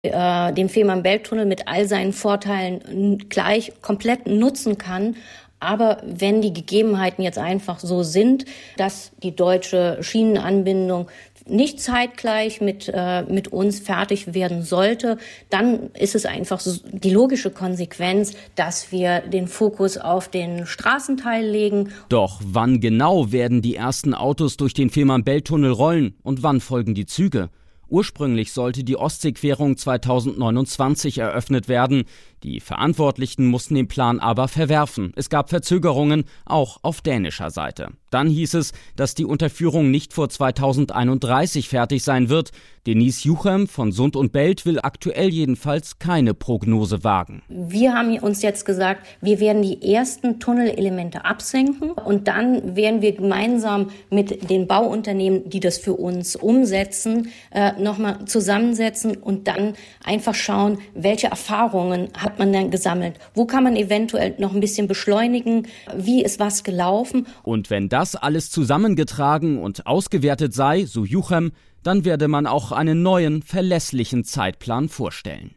den Fehmarnbelt-Tunnel mit all seinen Vorteilen gleich komplett nutzen kann. Aber wenn die Gegebenheiten jetzt einfach so sind, dass die deutsche Schienenanbindung nicht zeitgleich mit uns fertig werden sollte, dann ist es einfach so die logische Konsequenz, dass wir den Fokus auf den Straßenteil legen. Doch wann genau werden die ersten Autos durch den Fehmarnbelt-Tunnel rollen und wann folgen die Züge? Ursprünglich sollte die Ostseequerung 2029 eröffnet werden. Die Verantwortlichen mussten den Plan aber verwerfen. Es gab Verzögerungen, auch auf dänischer Seite. Dann hieß es, dass die Unterführung nicht vor 2031 fertig sein wird. Denise Juchem von Sund und Belt will aktuell jedenfalls keine Prognose wagen. Wir haben uns jetzt gesagt, wir werden die ersten Tunnelelemente absenken und dann werden wir gemeinsam mit den Bauunternehmen, die das für uns umsetzen, nochmal zusammensetzen und dann einfach schauen, welche Erfahrungen hat man dann gesammelt? Wo kann man eventuell noch ein bisschen beschleunigen? Wie ist was gelaufen? Und wenn das alles zusammengetragen und ausgewertet sei, so Juchem, dann werde man auch einen neuen, verlässlichen Zeitplan vorstellen.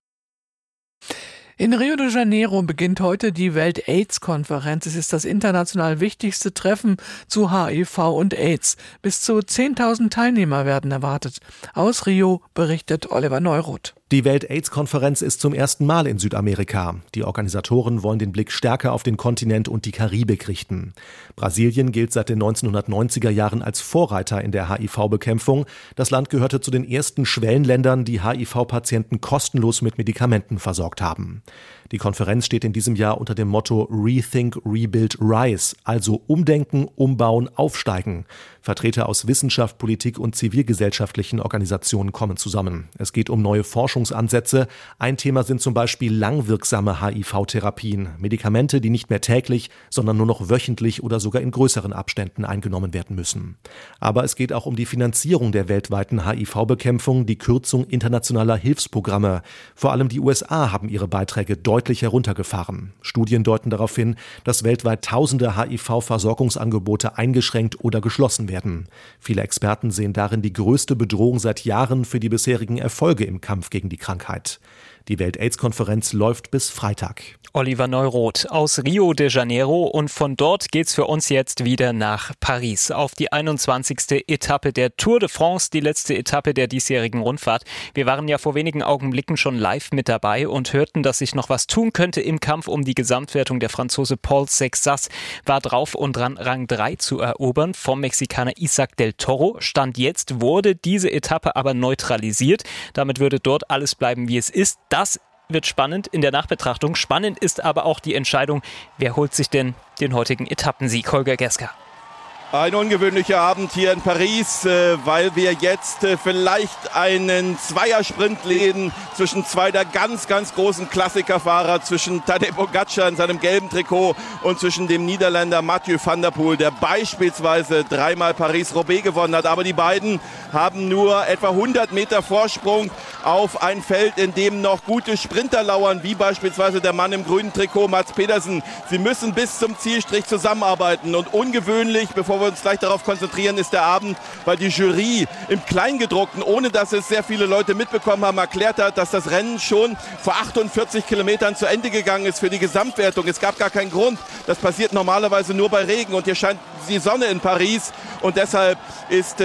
In Rio de Janeiro beginnt heute die Welt-AIDS-Konferenz. Es ist das international wichtigste Treffen zu HIV und AIDS. Bis zu 10.000 Teilnehmer werden erwartet. Aus Rio berichtet Oliver Neuroth. Die Welt-AIDS-Konferenz ist zum ersten Mal in Südamerika. Die Organisatoren wollen den Blick stärker auf den Kontinent und die Karibik richten. Brasilien gilt seit den 1990er Jahren als Vorreiter in der HIV-Bekämpfung. Das Land gehörte zu den ersten Schwellenländern, die HIV-Patienten kostenlos mit Medikamenten versorgt haben. Die Konferenz steht in diesem Jahr unter dem Motto Rethink, Rebuild, Rise, also Umdenken, Umbauen, Aufsteigen. Vertreter aus Wissenschaft, Politik und zivilgesellschaftlichen Organisationen kommen zusammen. Es geht um neue Forschungsansätze. Ein Thema sind zum Beispiel langwirksame HIV-Therapien, Medikamente, die nicht mehr täglich, sondern nur noch wöchentlich oder sogar in größeren Abständen eingenommen werden müssen. Aber es geht auch um die Finanzierung der weltweiten HIV-Bekämpfung, die Kürzung internationaler Hilfsprogramme. Vor allem die USA haben ihre Beiträge deutlich heruntergefahren. Studien deuten darauf hin, dass weltweit tausende HIV-Versorgungsangebote eingeschränkt oder geschlossen werden. Viele Experten sehen darin die größte Bedrohung seit Jahren für die bisherigen Erfolge im Kampf gegen die Krankheit. Die Welt-AIDS-Konferenz läuft bis Freitag. Oliver Neuroth aus Rio de Janeiro und von dort geht's für uns jetzt wieder nach Paris auf die 21. Etappe der Tour de France, die letzte Etappe der diesjährigen Rundfahrt. Wir waren ja vor wenigen Augenblicken schon live mit dabei und hörten, dass sich noch was tun könnte im Kampf um die Gesamtwertung. Der Franzose Paul Sexas war drauf und dran, Rang 3 zu erobern vom Mexikaner Isaac del Toro. Stand jetzt wurde diese Etappe aber neutralisiert. Damit würde dort alles bleiben, wie es ist. Das wird spannend in der Nachbetrachtung. Spannend ist aber auch die Entscheidung, wer holt sich denn den heutigen Etappensieg? Holger Geska. Ein ungewöhnlicher Abend hier in Paris, weil wir jetzt vielleicht einen Zweiersprint leben zwischen zwei der ganz, ganz großen Klassikerfahrer, zwischen Tadej Pogačar in seinem gelben Trikot und zwischen dem Niederländer Mathieu van der Poel, der beispielsweise dreimal Paris-Roubaix gewonnen hat. Aber die beiden haben nur etwa 100 Meter Vorsprung auf ein Feld, in dem noch gute Sprinter lauern, wie beispielsweise der Mann im grünen Trikot, Mads Pedersen. Sie müssen bis zum Zielstrich zusammenarbeiten und ungewöhnlich, bevor wir uns gleich darauf konzentrieren, ist der Abend, weil die Jury im Kleingedruckten, ohne dass es sehr viele Leute mitbekommen haben, erklärt hat, dass das Rennen schon vor 48 Kilometern zu Ende gegangen ist für die Gesamtwertung. Es gab gar keinen Grund. Das passiert normalerweise nur bei Regen und hier scheint die Sonne in Paris und deshalb ist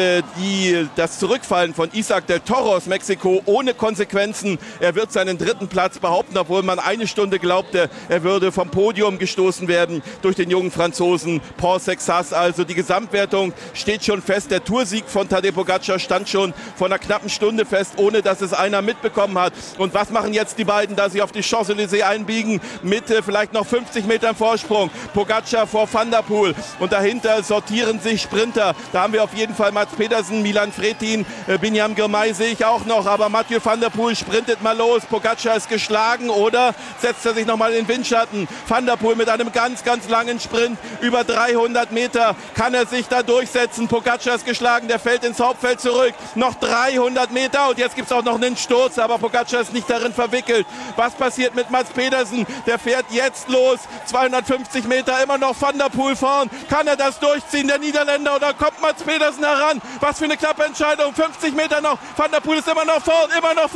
das Zurückfallen von Isaac del Toro aus Mexiko ohne Konsequenzen. Er wird seinen dritten Platz behaupten, obwohl man eine Stunde glaubte, er würde vom Podium gestoßen werden durch den jungen Franzosen Paul Sexas. Also die Gesamtwertung steht schon fest. Der Toursieg von Tadej Pogačar stand schon vor einer knappen Stunde fest, ohne dass es einer mitbekommen hat. Und was machen jetzt die beiden, da sie auf die Champs-Élysées einbiegen, mit vielleicht noch 50 Metern Vorsprung? Pogačar vor Van der Poel und dahinter sortieren sich Sprinter. Da haben wir auf jeden Fall Mads Pedersen, Milan Vretin, Binyam Girmay sehe ich auch noch, aber Mathieu van der Poel sprintet mal los. Pogačar ist geschlagen oder setzt er sich nochmal in den Windschatten? Van der Poel mit einem ganz, ganz langen Sprint über 300 Meter. Kann er sich da durchsetzen? Pogačar ist geschlagen, der fällt ins Hauptfeld zurück. Noch 300 Meter und jetzt gibt es auch noch einen Sturz, aber Pogačar ist nicht darin verwickelt. Was passiert mit Mads Pedersen? Der fährt jetzt los. 250 Meter, immer noch Van der Poel vorn. Kann er das durchziehen, der Niederländer, oder kommt Mads Pedersen heran. Was für eine knappe Entscheidung. 50 Meter noch. Van der Poel ist immer noch vorn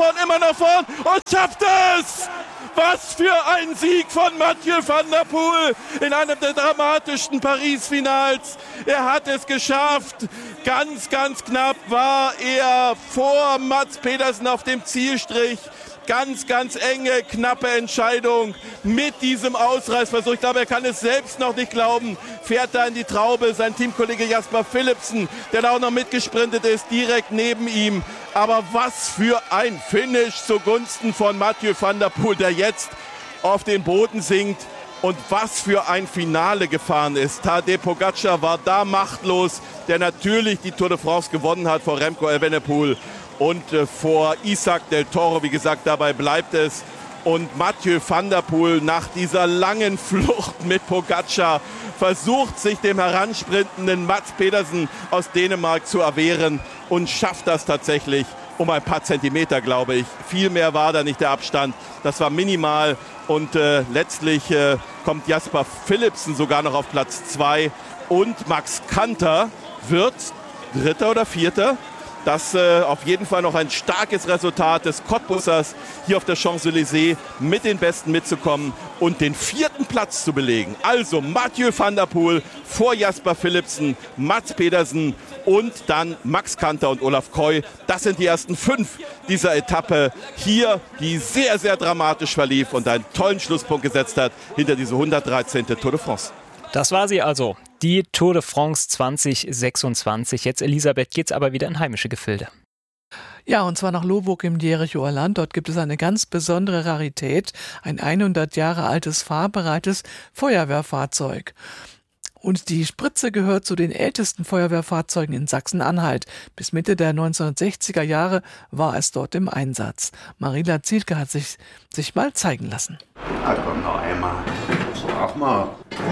und schafft es! Was für ein Sieg von Mathieu van der Poel in einem der dramatischsten Paris-Finals. Er hat es geschafft. Ganz, ganz knapp war er vor Mads Pedersen auf dem Zielstrich. Ganz, ganz enge, knappe Entscheidung mit diesem Ausreißversuch. Ich glaube, er kann es selbst noch nicht glauben. Fährt da in die Traube. Sein Teamkollege Jasper Philipsen, der da auch noch mitgesprintet ist, direkt neben ihm. Aber was für ein Finish zugunsten von Mathieu van der Poel, der jetzt auf den Boden sinkt. Und was für ein Finale gefahren ist. Tadej Pogačar war da machtlos, der natürlich die Tour de France gewonnen hat vor Remco Evenepoel. Und vor Isaac del Toro, wie gesagt, dabei bleibt es. Und Mathieu van der Poel nach dieser langen Flucht mit Pogačar versucht, sich dem heransprintenden Mads Pedersen aus Dänemark zu erwehren und schafft das tatsächlich um ein paar Zentimeter, glaube ich. Viel mehr war da nicht der Abstand. Das war minimal. Und letztlich kommt Jasper Philipsen sogar noch auf Platz 2. Und Max Kanter wird Dritter oder Vierter. Das auf jeden Fall noch ein starkes Resultat des Cottbussers hier auf der Champs-Élysées, mit den Besten mitzukommen und den 4. Platz zu belegen. Also Mathieu van der Poel vor Jasper Philipsen, Mads Pedersen und dann Max Kanter und Olaf Koy. Das sind die ersten 5 dieser Etappe hier, die sehr, sehr dramatisch verlief und einen tollen Schlusspunkt gesetzt hat hinter diese 113. Tour de France. Das war sie also, die Tour de France 2026. Jetzt, Elisabeth, geht's aber wieder in heimische Gefilde. Ja, und zwar nach Lohburg im Dierechower Land. Dort gibt es eine ganz besondere Rarität, ein 100 Jahre altes fahrbereites Feuerwehrfahrzeug. Und die Spritze gehört zu den ältesten Feuerwehrfahrzeugen in Sachsen-Anhalt. Bis Mitte der 1960er Jahre war es dort im Einsatz. Marila Zielke hat sich mal zeigen lassen. Na komm noch einmal. Sag mal.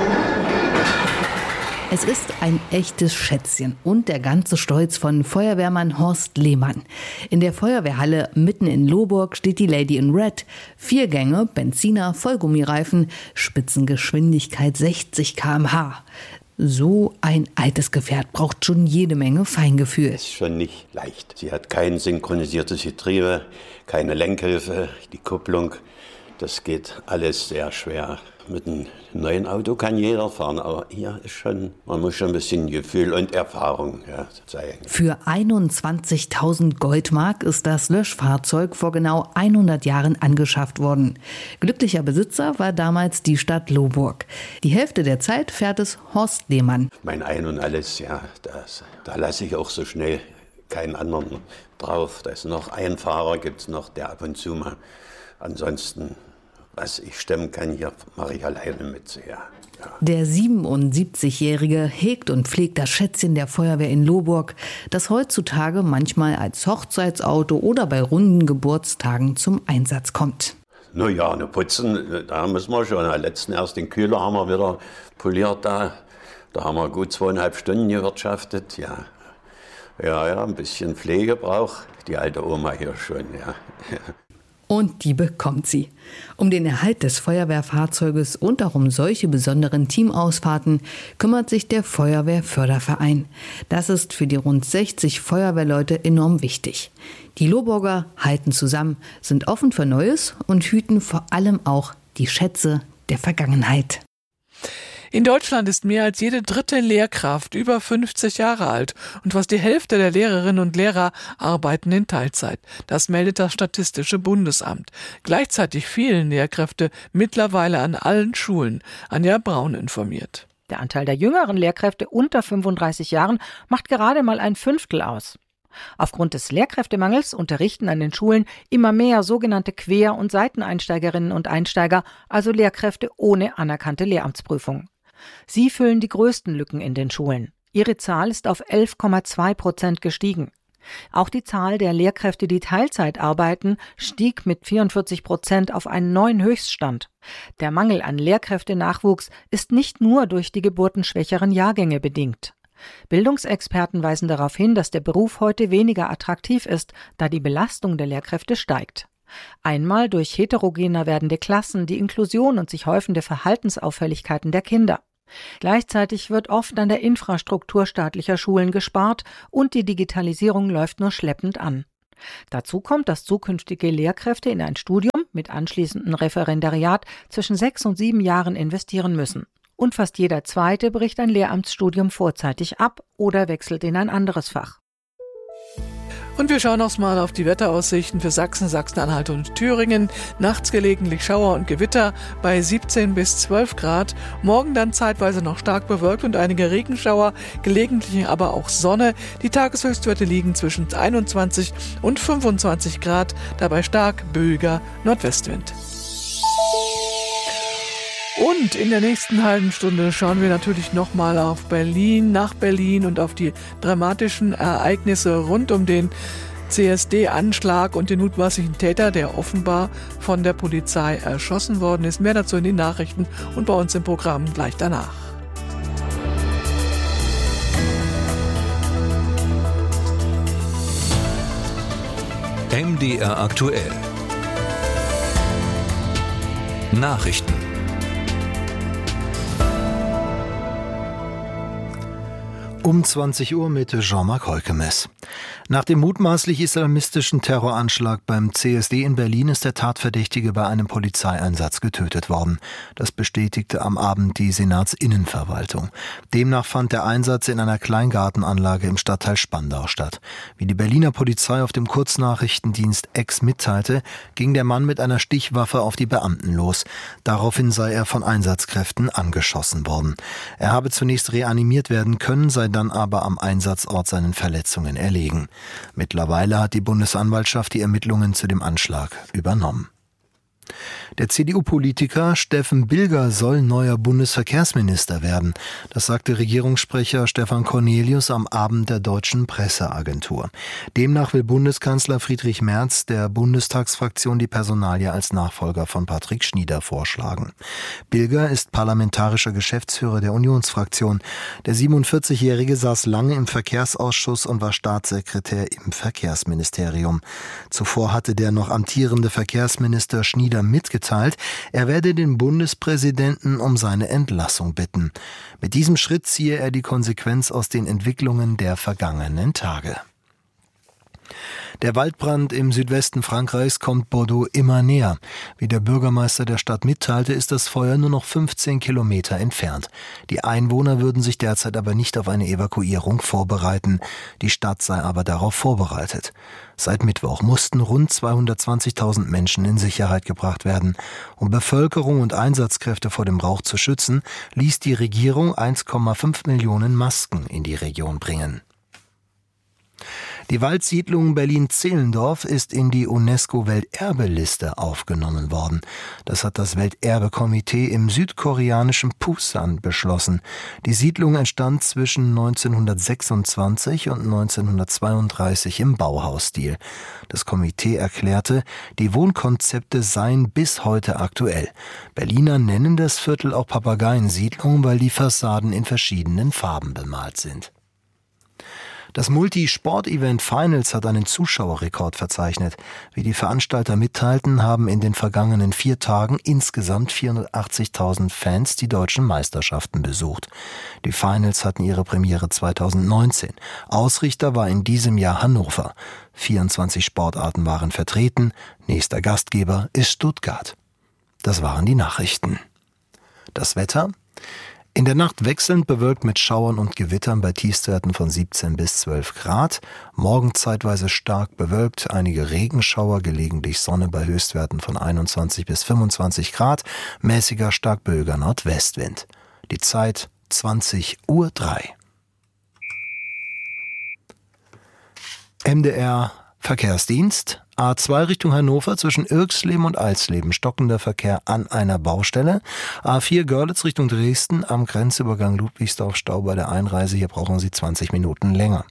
Es ist ein echtes Schätzchen und der ganze Stolz von Feuerwehrmann Horst Lehmann. In der Feuerwehrhalle mitten in Lohburg steht die Lady in Red. 4 Gänge, Benziner, Vollgummireifen, Spitzengeschwindigkeit 60 km/h. So ein altes Gefährt braucht schon jede Menge Feingefühl. Ist schon nicht leicht. Sie hat kein synchronisiertes Getriebe, keine Lenkhilfe, die Kupplung. Das geht alles sehr schwer. Mit einem neuen Auto kann jeder fahren, aber hier ist man muss schon ein bisschen Gefühl und Erfahrung zeigen. Für 21.000 Goldmark ist das Löschfahrzeug vor genau 100 Jahren angeschafft worden. Glücklicher Besitzer war damals die Stadt Lohburg. Die Hälfte der Zeit fährt es Horst Lehmann. Mein Ein und Alles, da lasse ich auch so schnell keinen anderen drauf. Da ist noch ein Fahrer, gibt es noch, der ab und zu mal. Ansonsten, was ich stemmen kann, hier mache ich alleine mit. Ja. Der 77-Jährige hegt und pflegt das Schätzchen der Feuerwehr in Lohburg, das heutzutage manchmal als Hochzeitsauto oder bei runden Geburtstagen zum Einsatz kommt. Naja, putzen, da müssen wir schon. Erst den Kühler haben wir wieder poliert da. Da haben wir gut 2,5 Stunden gewirtschaftet. Ja, ein bisschen Pflege braucht die alte Oma hier schon, ja. Und die bekommt sie. Um den Erhalt des Feuerwehrfahrzeuges und auch um solche besonderen Teamausfahrten kümmert sich der Feuerwehrförderverein. Das ist für die rund 60 Feuerwehrleute enorm wichtig. Die Lohburger halten zusammen, sind offen für Neues und hüten vor allem auch die Schätze der Vergangenheit. In Deutschland ist mehr als jede 3. Lehrkraft über 50 Jahre alt und fast die Hälfte der Lehrerinnen und Lehrer arbeiten in Teilzeit. Das meldet das Statistische Bundesamt. Gleichzeitig fehlen Lehrkräfte mittlerweile an allen Schulen. Anja Braun informiert. Der Anteil der jüngeren Lehrkräfte unter 35 Jahren macht gerade mal 1/5 aus. Aufgrund des Lehrkräftemangels unterrichten an den Schulen immer mehr sogenannte Quer- und Seiteneinsteigerinnen und Einsteiger, also Lehrkräfte ohne anerkannte Lehramtsprüfung. Sie füllen die größten Lücken in den Schulen. Ihre Zahl ist auf 11,2% gestiegen. Auch die Zahl der Lehrkräfte, die Teilzeit arbeiten, stieg mit 44% auf einen neuen Höchststand. Der Mangel an Lehrkräftenachwuchs ist nicht nur durch die geburtenschwächeren Jahrgänge bedingt. Bildungsexperten weisen darauf hin, dass der Beruf heute weniger attraktiv ist, da die Belastung der Lehrkräfte steigt. Einmal durch heterogener werdende Klassen, die Inklusion und sich häufende Verhaltensauffälligkeiten der Kinder. Gleichzeitig wird oft an der Infrastruktur staatlicher Schulen gespart und die Digitalisierung läuft nur schleppend an. Dazu kommt, dass zukünftige Lehrkräfte in ein Studium mit anschließendem Referendariat zwischen 6 und 7 Jahren investieren müssen. Und fast jeder Zweite bricht ein Lehramtsstudium vorzeitig ab oder wechselt in ein anderes Fach. Und wir schauen noch mal auf die Wetteraussichten für Sachsen, Sachsen-Anhalt und Thüringen. Nachts gelegentlich Schauer und Gewitter bei 17 bis 12 Grad. Morgen dann zeitweise noch stark bewölkt und einige Regenschauer, gelegentlich aber auch Sonne. Die Tageshöchstwerte liegen zwischen 21 und 25 Grad, dabei stark böiger Nordwestwind. Und in der nächsten halben Stunde schauen wir natürlich nochmal auf Berlin, nach Berlin und auf die dramatischen Ereignisse rund um den CSD-Anschlag und den mutmaßlichen Täter, der offenbar von der Polizei erschossen worden ist. Mehr dazu in den Nachrichten und bei uns im Programm gleich danach. MDR aktuell. Nachrichten. Um 20 Uhr mit Jean-Marc Heukemes. Nach dem mutmaßlich islamistischen Terroranschlag beim CSD in Berlin ist der Tatverdächtige bei einem Polizeieinsatz getötet worden. Das bestätigte am Abend die Senatsinnenverwaltung. Demnach fand der Einsatz in einer Kleingartenanlage im Stadtteil Spandau statt. Wie die Berliner Polizei auf dem Kurznachrichtendienst X mitteilte, ging der Mann mit einer Stichwaffe auf die Beamten los. Daraufhin sei er von Einsatzkräften angeschossen worden. Er habe zunächst reanimiert werden können, sei dann aber am Einsatzort seinen Verletzungen erlegen. Mittlerweile hat die Bundesanwaltschaft die Ermittlungen zu dem Anschlag übernommen. Der CDU-Politiker Steffen Bilger soll neuer Bundesverkehrsminister werden. Das sagte Regierungssprecher Stefan Cornelius am Abend der Deutschen Presseagentur. Demnach will Bundeskanzler Friedrich Merz der Bundestagsfraktion die Personalie als Nachfolger von Patrick Schnieder vorschlagen. Bilger ist parlamentarischer Geschäftsführer der Unionsfraktion. Der 47-Jährige saß lange im Verkehrsausschuss und war Staatssekretär im Verkehrsministerium. Zuvor hatte der noch amtierende Verkehrsminister Schnieder mitgeteilt, er werde den Bundespräsidenten um seine Entlassung bitten. Mit diesem Schritt ziehe er die Konsequenz aus den Entwicklungen der vergangenen Tage. Der Waldbrand im Südwesten Frankreichs kommt Bordeaux immer näher. Wie der Bürgermeister der Stadt mitteilte, ist das Feuer nur noch 15 Kilometer entfernt. Die Einwohner würden sich derzeit aber nicht auf eine Evakuierung vorbereiten. Die Stadt sei aber darauf vorbereitet. Seit Mittwoch mussten rund 220.000 Menschen in Sicherheit gebracht werden. Um Bevölkerung und Einsatzkräfte vor dem Rauch zu schützen, ließ die Regierung 1,5 Millionen Masken in die Region bringen. Die Waldsiedlung Berlin-Zehlendorf ist in die UNESCO-Welterbeliste aufgenommen worden. Das hat das Welterbekomitee im südkoreanischen Pusan beschlossen. Die Siedlung entstand zwischen 1926 und 1932 im Bauhausstil. Das Komitee erklärte, die Wohnkonzepte seien bis heute aktuell. Berliner nennen das Viertel auch Papageiensiedlung, weil die Fassaden in verschiedenen Farben bemalt sind. Das Multisport-Event Finals hat einen Zuschauerrekord verzeichnet. Wie die Veranstalter mitteilten, haben in den vergangenen 4 Tagen insgesamt 480.000 Fans die deutschen Meisterschaften besucht. Die Finals hatten ihre Premiere 2019. Ausrichter war in diesem Jahr Hannover. 24 Sportarten waren vertreten. Nächster Gastgeber ist Stuttgart. Das waren die Nachrichten. Das Wetter? In der Nacht wechselnd bewölkt mit Schauern und Gewittern bei Tiefstwerten von 17 bis 12 Grad. Morgen zeitweise stark bewölkt, einige Regenschauer, gelegentlich Sonne bei Höchstwerten von 21 bis 25 Grad. Mäßiger stark böiger Nordwestwind. Die Zeit 20:03 Uhr. MDR Verkehrsdienst. A2 Richtung Hannover zwischen Irxleben und Alsleben. Stockender Verkehr an einer Baustelle. A4 Görlitz Richtung Dresden am Grenzübergang Ludwigsdorf Stau bei der Einreise. Hier brauchen Sie 20 Minuten länger.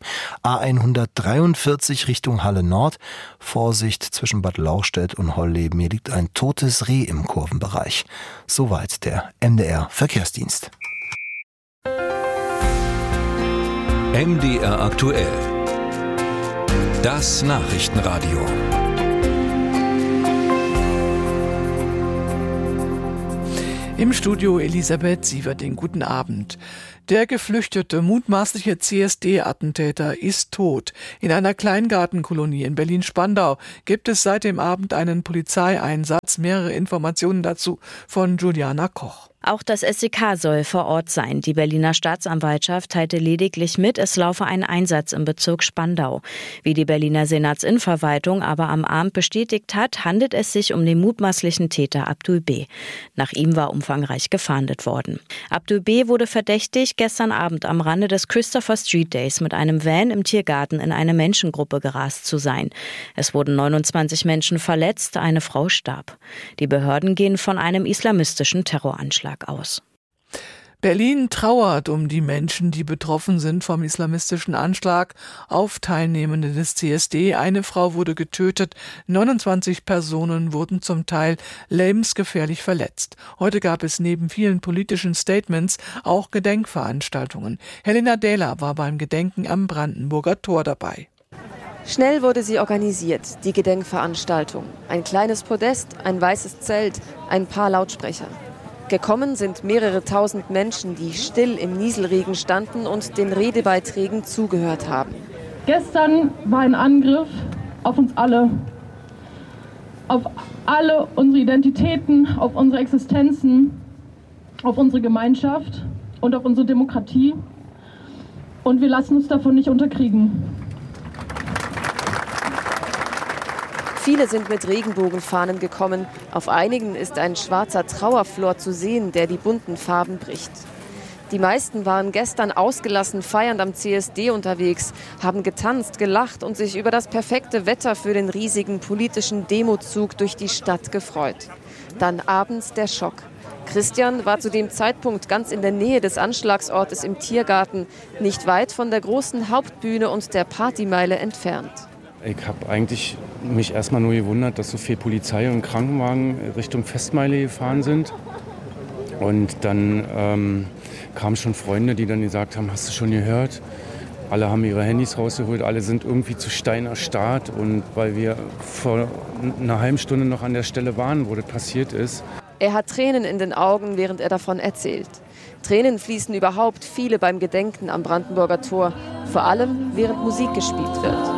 A143 Richtung Halle Nord. Vorsicht zwischen Bad Lauchstädt und Holleben. Hier liegt ein totes Reh im Kurvenbereich. Soweit der MDR Verkehrsdienst. MDR aktuell. Das Nachrichtenradio. Im Studio Elisabeth Sieverding. Guten Abend. Der geflüchtete, mutmaßliche CSD-Attentäter ist tot. In einer Kleingartenkolonie in Berlin-Spandau gibt es seit dem Abend einen Polizeieinsatz. Mehrere Informationen dazu von Juliana Koch. Auch das SEK soll vor Ort sein. Die Berliner Staatsanwaltschaft teilte lediglich mit, es laufe ein Einsatz im Bezirk Spandau. Wie die Berliner Senatsinverwaltung aber am Abend bestätigt hat, handelt es sich um den mutmaßlichen Täter Abdul B. Nach ihm war umfangreich gefahndet worden. Abdul B. wurde verdächtig, gestern Abend am Rande des Christopher Street Days mit einem Van im Tiergarten in eine Menschengruppe gerast zu sein. Es wurden 29 Menschen verletzt, eine Frau starb. Die Behörden gehen von einem islamistischen Terroranschlag aus. Berlin trauert um die Menschen, die betroffen sind vom islamistischen Anschlag auf Teilnehmende des CSD. Eine Frau wurde getötet, 29 Personen wurden zum Teil lebensgefährlich verletzt. Heute gab es neben vielen politischen Statements auch Gedenkveranstaltungen. Helena Dehler war beim Gedenken am Brandenburger Tor dabei. Schnell wurde sie organisiert, die Gedenkveranstaltung. Ein kleines Podest, ein weißes Zelt, ein paar Lautsprecher. Gekommen sind mehrere tausend Menschen, die still im Nieselregen standen und den Redebeiträgen zugehört haben. Gestern war ein Angriff auf uns alle, auf alle unsere Identitäten, auf unsere Existenzen, auf unsere Gemeinschaft und auf unsere Demokratie. Und wir lassen uns davon nicht unterkriegen. Viele sind mit Regenbogenfahnen gekommen. Auf einigen ist ein schwarzer Trauerflor zu sehen, der die bunten Farben bricht. Die meisten waren gestern ausgelassen feiernd am CSD unterwegs, haben getanzt, gelacht und sich über das perfekte Wetter für den riesigen politischen Demozug durch die Stadt gefreut. Dann abends der Schock. Christian war zu dem Zeitpunkt ganz in der Nähe des Anschlagsortes im Tiergarten, nicht weit von der großen Hauptbühne und der Partymeile entfernt. Ich habe eigentlich mich erstmal nur gewundert, dass so viel Polizei und Krankenwagen Richtung Festmeile gefahren sind. Und dann kamen schon Freunde, die dann gesagt haben, hast du schon gehört? Alle haben ihre Handys rausgeholt, alle sind irgendwie zu Stein erstarrt. Und weil wir vor einer halben Stunde noch an der Stelle waren, wo das passiert ist. Er hat Tränen in den Augen, während er davon erzählt. Tränen fließen überhaupt viele beim Gedenken am Brandenburger Tor, vor allem während Musik gespielt wird.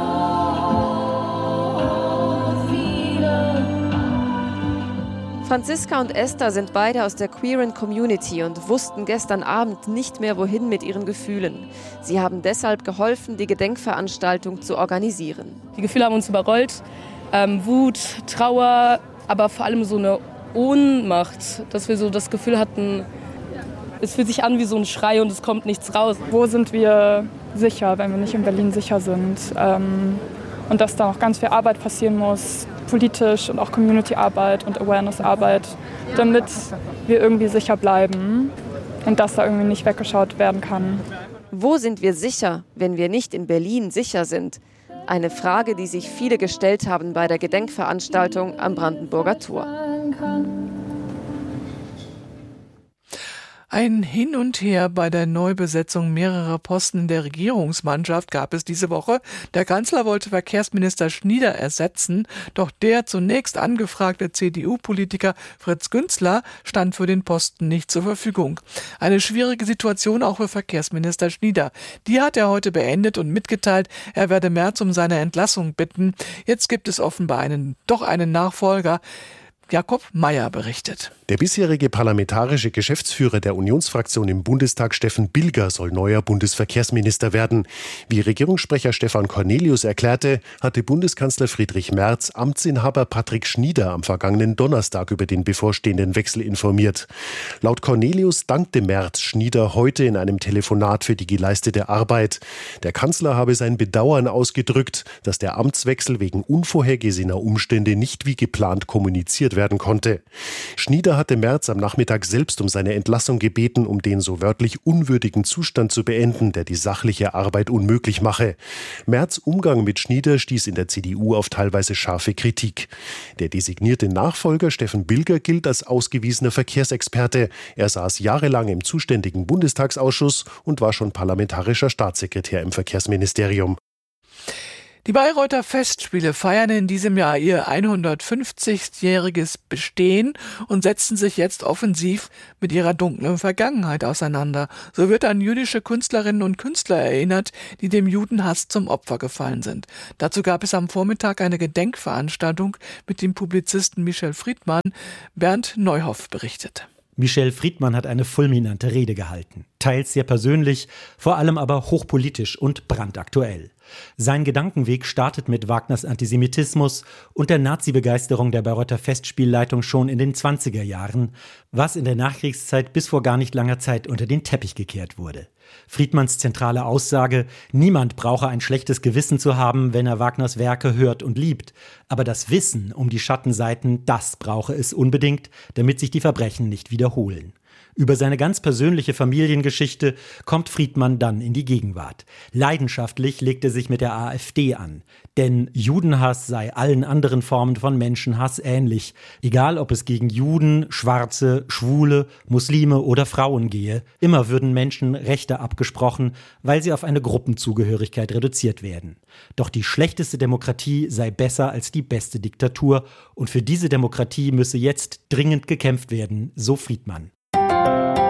Franziska und Esther sind beide aus der queeren Community und wussten gestern Abend nicht mehr, wohin mit ihren Gefühlen. Sie haben deshalb geholfen, die Gedenkveranstaltung zu organisieren. Die Gefühle haben uns überrollt. Wut, Trauer, aber vor allem so eine Ohnmacht, dass wir so das Gefühl hatten, es fühlt sich an wie so ein Schrei und es kommt nichts raus. Wo sind wir sicher, wenn wir nicht in Berlin sicher sind? Und dass da noch ganz viel Arbeit passieren muss, politisch und auch Community-Arbeit und Awareness-Arbeit, damit wir irgendwie sicher bleiben und dass da irgendwie nicht weggeschaut werden kann. Wo sind wir sicher, wenn wir nicht in Berlin sicher sind? Eine Frage, die sich viele gestellt haben bei der Gedenkveranstaltung am Brandenburger Tor. Ein Hin und Her bei der Neubesetzung mehrerer Posten in der Regierungsmannschaft gab es diese Woche. Der Kanzler wollte Verkehrsminister Schnieder ersetzen, doch der zunächst angefragte CDU-Politiker Fritz Günzler stand für den Posten nicht zur Verfügung. Eine schwierige Situation auch für Verkehrsminister Schnieder. Die hat er heute beendet und mitgeteilt, er werde Merz um seine Entlassung bitten. Jetzt gibt es offenbar einen Nachfolger. Jakob Mayer berichtet. Der bisherige parlamentarische Geschäftsführer der Unionsfraktion im Bundestag, Steffen Bilger, soll neuer Bundesverkehrsminister werden. Wie Regierungssprecher Stefan Cornelius erklärte, hatte Bundeskanzler Friedrich Merz Amtsinhaber Patrick Schnieder am vergangenen Donnerstag über den bevorstehenden Wechsel informiert. Laut Cornelius dankte Merz Schnieder heute in einem Telefonat für die geleistete Arbeit. Der Kanzler habe sein Bedauern ausgedrückt, dass der Amtswechsel wegen unvorhergesehener Umstände nicht wie geplant kommuniziert werden konnte. Schnieder hatte Merz am Nachmittag selbst um seine Entlassung gebeten, um den so wörtlich unwürdigen Zustand zu beenden, der die sachliche Arbeit unmöglich mache. Merz' Umgang mit Schnieder stieß in der CDU auf teilweise scharfe Kritik. Der designierte Nachfolger Steffen Bilger gilt als ausgewiesener Verkehrsexperte. Er saß jahrelang im zuständigen Bundestagsausschuss und war schon parlamentarischer Staatssekretär im Verkehrsministerium. Die Bayreuther Festspiele feiern in diesem Jahr ihr 150-jähriges Bestehen und setzen sich jetzt offensiv mit ihrer dunklen Vergangenheit auseinander. So wird an jüdische Künstlerinnen und Künstler erinnert, die dem Judenhass zum Opfer gefallen sind. Dazu gab es am Vormittag eine Gedenkveranstaltung mit dem Publizisten Michel Friedmann. Bernd Neuhoff berichtet. Michel Friedmann hat eine fulminante Rede gehalten. Teils sehr persönlich, vor allem aber hochpolitisch und brandaktuell. Sein Gedankenweg startet mit Wagners Antisemitismus und der Nazi-Begeisterung der Bayreuther Festspielleitung schon in den 20er Jahren, was in der Nachkriegszeit bis vor gar nicht langer Zeit unter den Teppich gekehrt wurde. Friedmanns zentrale Aussage: Niemand brauche ein schlechtes Gewissen zu haben, wenn er Wagners Werke hört und liebt. Aber das Wissen um die Schattenseiten, das brauche es unbedingt, damit sich die Verbrechen nicht wiederholen. Über seine ganz persönliche Familiengeschichte kommt Friedmann dann in die Gegenwart. Leidenschaftlich legt er sich mit der AfD an. Denn Judenhass sei allen anderen Formen von Menschenhass ähnlich. Egal, ob es gegen Juden, Schwarze, Schwule, Muslime oder Frauen gehe. Immer würden Menschen Rechte abgesprochen, weil sie auf eine Gruppenzugehörigkeit reduziert werden. Doch die schlechteste Demokratie sei besser als die beste Diktatur. Und für diese Demokratie müsse jetzt dringend gekämpft werden, so Friedmann.